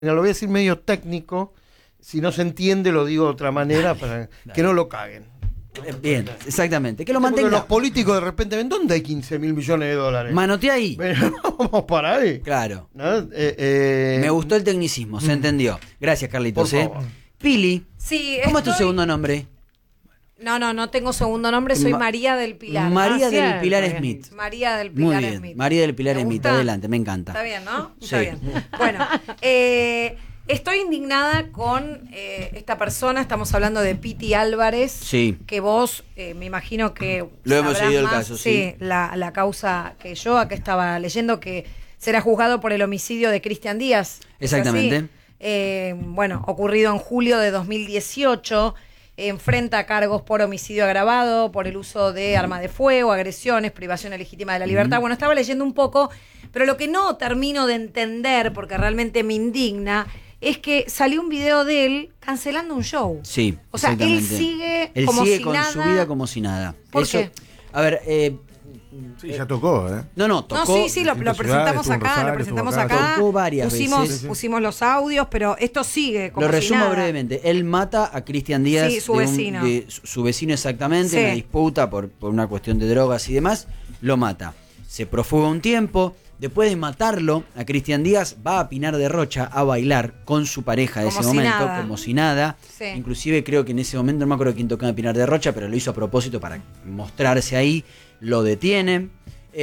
Lo voy a decir medio técnico, si no se entiende lo digo de otra manera para que no lo caguen. Bien, exactamente. Que lo Porque mantenga. los políticos de repente ven, ¿dónde hay 15.000 millones de dólares? Manotea ahí. Pero vamos para ahí. Claro. ¿No? Me gustó el tecnicismo, se entendió. Gracias, Carlitos. Por favor. Pili, Sí, ¿cómo es tu segundo nombre? No tengo segundo nombre, soy María del Pilar. María sí, del Pilar está bien. Smith. María del Muy Pilar bien, Smith. María del Pilar ¿Te Smith, gusta? adelante, me encanta. Está bien, ¿no? Sí. Está bien. Bueno, estoy indignada con esta persona, estamos hablando de Piti Álvarez, Sí. que vos, me imagino que Lo hemos sabrás seguido el más, caso, sí. la causa que yo, acá estaba leyendo que será juzgado por el homicidio de Cristian Díaz. ¿Es Exactamente. así? Bueno, ocurrido en julio de 2018, enfrenta cargos por homicidio agravado, por el uso de arma de fuego, agresiones, privación ilegítima de la libertad. Bueno, estaba leyendo un poco, pero lo que no termino de entender, porque realmente me indigna, es que salió un video de él cancelando un show. Sí, O sea, él exactamente. sigue Él como sigue si con nada. su vida como si nada. ¿Por Eso, qué? A ver, Sí, ya tocó, ¿eh? No, tocó. sí, lo distintas presentamos ciudades, acá, estuvo en lo Rosario, presentamos estuvo acá. acá. Tocó varias veces. Pusimos los audios, pero esto sigue como Lo si resumo nada. brevemente. Él mata a Cristian Díaz. Sí, su vecino. Su vecino exactamente, Sí. una disputa por una cuestión de drogas y demás. Lo mata. Se profuga un tiempo. Después de matarlo, a Cristian Díaz va a Pinar de Rocha a bailar con su pareja de Como ese si momento, nada. como si nada. Sí. Inclusive creo que en ese momento, no me acuerdo quién tocaba Pinar de Rocha, pero lo hizo a propósito para mostrarse ahí. Lo detienen.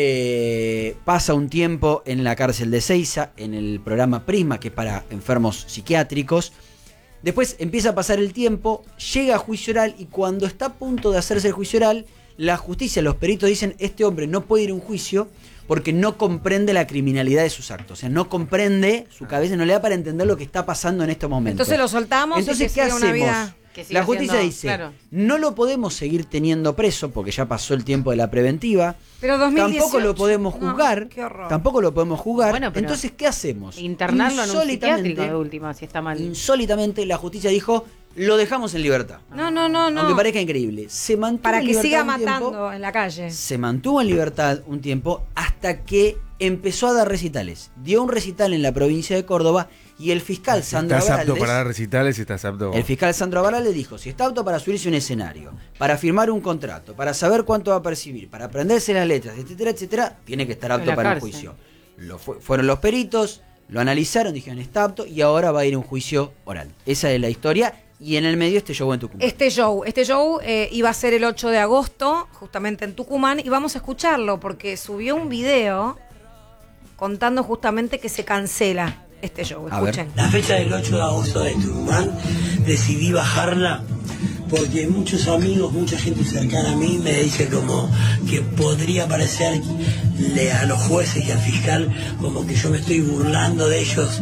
Pasa un tiempo en la cárcel de Ezeiza, en el programa Prisma, que es para enfermos psiquiátricos. Después empieza a pasar el tiempo, llega a juicio oral y cuando está a punto de hacerse el juicio oral, la justicia, los peritos dicen, este hombre no puede ir a un juicio porque no comprende la criminalidad de sus actos. O sea, no comprende, su cabeza no le da para entender lo que está pasando en estos momentos. Entonces lo soltamos. Entonces, y ¿qué que siga una hacemos? vida. Que siga La justicia siendo- dice, claro. no lo podemos seguir teniendo preso porque ya pasó el tiempo de la preventiva. Pero 2018, Tampoco lo podemos no, juzgar. qué horror. Tampoco lo podemos juzgar. Bueno, pero Entonces, ¿qué hacemos? Internarlo en un psiquiátrico de última, si está mal. Insólitamente, la justicia dijo, lo dejamos en libertad. No. Aunque parezca increíble. Se mantuvo Para en que libertad siga un matando tiempo. en la calle. Se mantuvo en libertad un tiempo hasta que empezó a dar recitales. Dio un recital en la provincia de Córdoba y el fiscal Sandro Estás apto Baraldes, para dar recitales, estás apto. el fiscal Sandro Baraldes dijo, si está apto para subirse a un escenario, para firmar un contrato, para saber cuánto va a percibir, para aprenderse las letras, etcétera, etcétera, tiene que estar apto En la para un cárcel. juicio. Fueron los peritos, lo analizaron, dijeron está apto y ahora va a ir a un juicio oral. Esa es la historia y en el medio este show en Tucumán. Este show iba a ser el 8 de agosto, justamente en Tucumán, y vamos a escucharlo porque subió un video contando justamente que se cancela este show. A ver. Escuchen. La fecha del 8 de agosto de Tucumán decidí bajarla porque muchos amigos, mucha gente cercana a mí me dice como que podría parecerle a los jueces y al fiscal como que yo me estoy burlando de ellos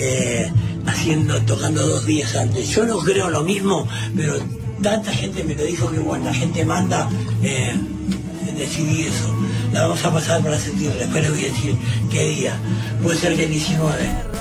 tocando 2 días antes. Yo no creo lo mismo, pero tanta gente me lo dijo que bueno, la gente manda, decidí eso. La vamos a pasar para septiembre, espero que decir qué día. Puede ser que el 19.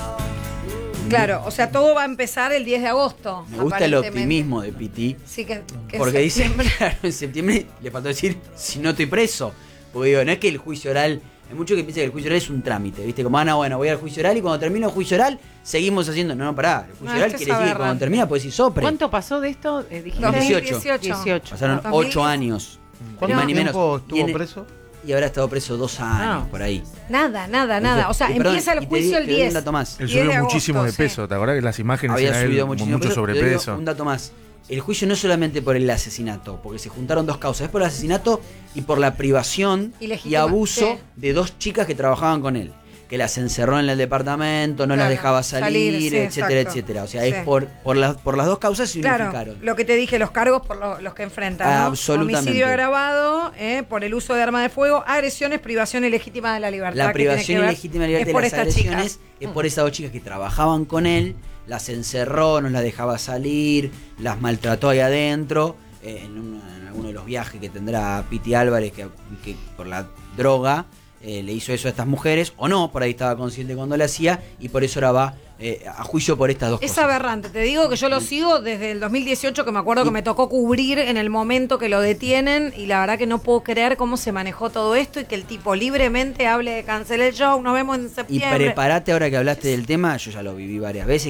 Claro, o sea, todo va a empezar el 10 de agosto. Me gusta el aparentemente. optimismo de Piti. Sí, que Porque en dice, septiembre. claro, en septiembre le faltó decir, si no estoy preso. Porque digo, no es que el juicio oral, hay muchos que piensan que el juicio oral es un trámite, ¿viste? Como, bueno, voy al juicio oral y cuando termino el juicio oral, seguimos haciendo. No, pará, el juicio No, oral esto es quiere decir que cuando aberrante. termina puedes decir sopre. ¿Cuánto pasó de esto? Dijiste 2018. 18. Pasaron 2010. 8 años. ¿Cuánto Ni más ni menos. tiempo Y estuvo en- preso? Y habrá estado preso 2 años, No. por ahí. Nada. O sea, Y perdón, empieza el y te juicio el doy un 10. dato más. Él 10 de subió agosto, muchísimo de sí. peso, ¿te acordás que las imágenes Había eran él subido con muchísimo mucho peso. Te digo sobrepeso? un dato más. El juicio no es solamente por el asesinato, porque se juntaron 2 causas. Es por el asesinato y por la privación y Ilegítima, abuso sí. de 2 chicas que trabajaban con él. Que las encerró en el departamento, no las Claro, dejaba salir, sí, etcétera, exacto. etcétera. O sea, Sí. es por las 2 causas se Claro, unificaron. lo que te dije, los cargos por los que enfrentan, ¿no? Absolutamente. Homicidio agravado, por el uso de arma de fuego, agresiones, privación ilegítima de la libertad. La que tiene privación que ver- ilegítima de la libertad es por de las estas chicas. agresiones es por esas 2 chicas que trabajaban con él, las encerró, no las dejaba salir, las maltrató ahí adentro, en alguno de los viajes que tendrá Piti Álvarez que por la droga, le hizo eso a estas mujeres, o no, por ahí estaba consciente cuando lo hacía, y por eso ahora va a juicio por estas dos Es cosas. aberrante, te digo que yo lo sigo desde el 2018, que me acuerdo que me tocó cubrir en el momento que lo detienen, y la verdad que no puedo creer cómo se manejó todo esto y que el tipo libremente hable de cancelar el show, nos vemos en Y septiembre. prepárate ahora que hablaste del tema, yo ya lo viví varias veces,